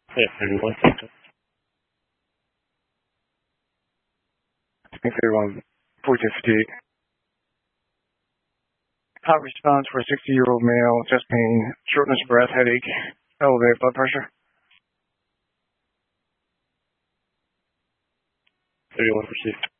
Yeah, 31. 31, 1458. Hot response for a 60-year-old male, chest pain, shortness of breath, headache, elevated blood pressure. 31 received.